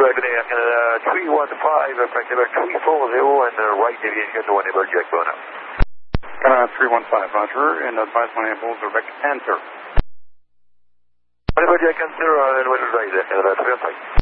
Right there, Canada 315, Frank number 340, and right deviation to 1 Ever Jack Bono. Canada 315, Roger, and advise my ambulance direct answer. 1 Ever Jack answer, and what is right there, Canada 315.